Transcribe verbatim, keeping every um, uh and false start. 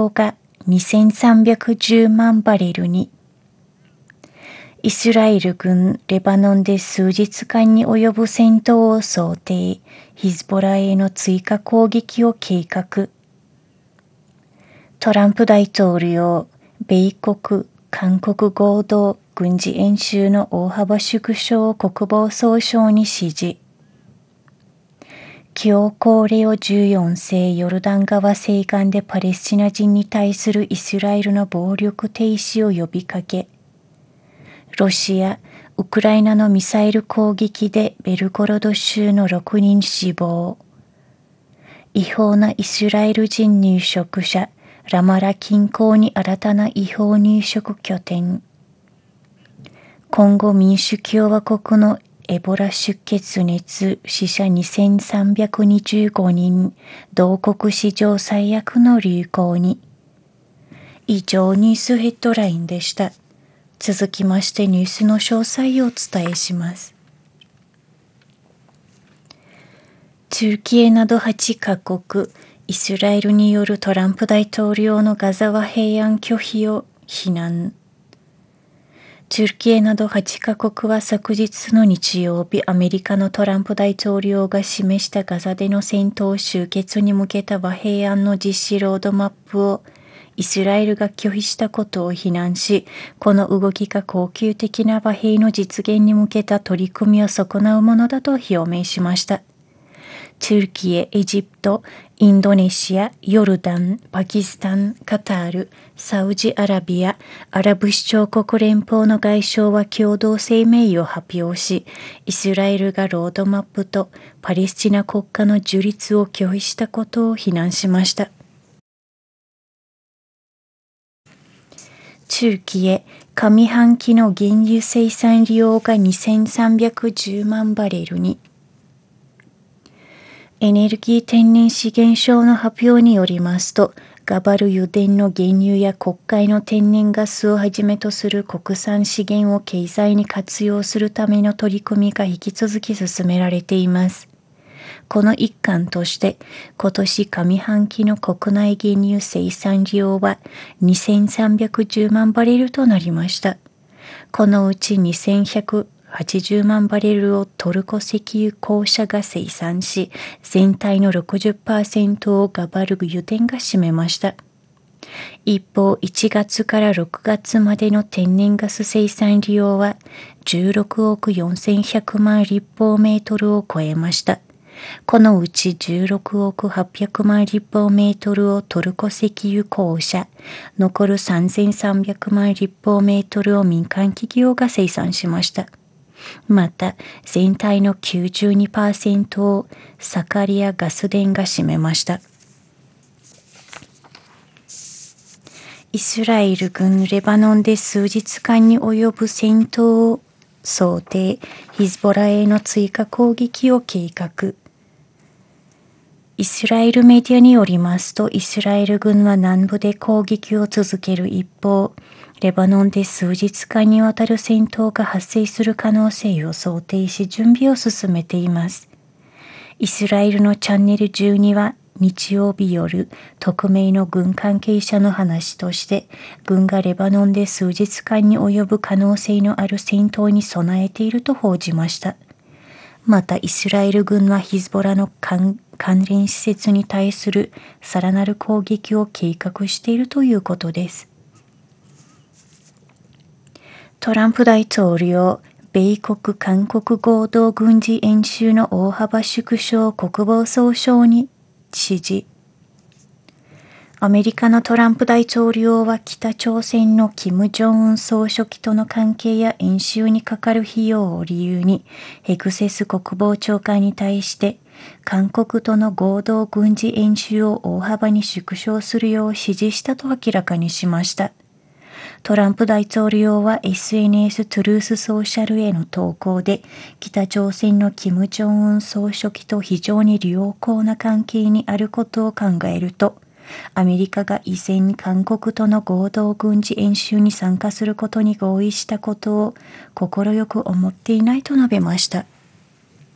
量がにせんさんびゃくじゅうまんバレルに。イスラエル軍レバノンで数日間に及ぶ戦闘を想定、ヒズボラへの追加攻撃を計画。トランプ大統領、米国、韓国合同軍事演習の大幅縮小を国防総省に指示。教皇レオじゅうよんせいヨルダン川西岸でパレスチナ人に対するイスラエルの暴力停止を呼びかけ、ロシア、ウクライナのミサイル攻撃でベルゴロド州のろくにん死亡。違法なイスラエル人入植者、ラマラ近郊に新たな違法入植拠点。コンゴ民主共和国のエボラ出血熱、死者にせんさんびゃくにじゅうごにん、同国史上最悪の流行に。以上ニュースヘッドラインでした。続きましてニュースの詳細をお伝えします。トルキエなどはちカ国、イスラエルによるトランプ大統領のガザは平安拒否を非難。トルキエなどはちカ国は昨日の日曜日、アメリカのトランプ大統領が示したガザでの戦闘終結に向けた和平案の実施ロードマップをイスラエルが拒否したことを非難し、この動きが恒久的な和平の実現に向けた取り組みを損なうものだと表明しました。トルキエ、エジプト、インドネシア、ヨルダン、パキスタン、カタール、サウジアラビア、アラブ首長国連邦の外相は共同声明を発表し、イスラエルがロードマップとパレスチナ国家の樹立を拒否したことを非難しました。トルキエ、上半期の原油生産量がにせんさんびゃくじゅうまんバレルに。エネルギー天然資源省の発表によりますと、ガバル油田の原油や黒海の天然ガスをはじめとする国産資源を経済に活用するための取り組みが引き続き進められています。この一環として、今年上半期の国内原油生産量はにせんさんびゃくじゅうまんバレルとなりました。このうちにせんひゃくはちじゅうまんバレルをトルコ石油公社が生産し、全体の ろくじゅっパーセント をガバル油田が占めました。一方、いちがつからろくがつまでの天然ガス生産量はじゅうろくおくよんせんひゃくまん立方メートルを超えました。このうちじゅうろくおくはっぴゃくまん立方メートルをトルコ石油公社、残るさんぜんさんびゃくまん立方メートルを民間企業が生産しました。また、全体の きゅうじゅうにパーセント をサカリアガス田が占めました。イスラエル軍レバノンで数日間に及ぶ戦闘を想定、ヒズボラへの追加攻撃を計画。イスラエルメディアによりますと、イスラエル軍は南部で攻撃を続ける一方、レバノンで数日間にわたる戦闘が発生する可能性を想定し準備を進めています。イスラエルのチャンネルじゅうには日曜日夜、匿名の軍関係者の話として、軍がレバノンで数日間に及ぶ可能性のある戦闘に備えていると報じました。またイスラエル軍はヒズボラの関連施設に対するさらなる攻撃を計画しているということです。トランプ大統領、米国韓国合同軍事演習の大幅縮小を国防総省に指示。アメリカのトランプ大統領は北朝鮮のキム・ジョンウン総書記との関係や演習にかかる費用を理由にヘグセス国防長官に対して韓国との合同軍事演習を大幅に縮小するよう指示したと明らかにしました。トランプ大統領は エスエヌエス トゥルースソーシャルへの投稿で北朝鮮のキム・ジョンウン総書記と非常に良好な関係にあることを考えると、アメリカが以前韓国との合同軍事演習に参加することに合意したことを快く思っていないと述べました。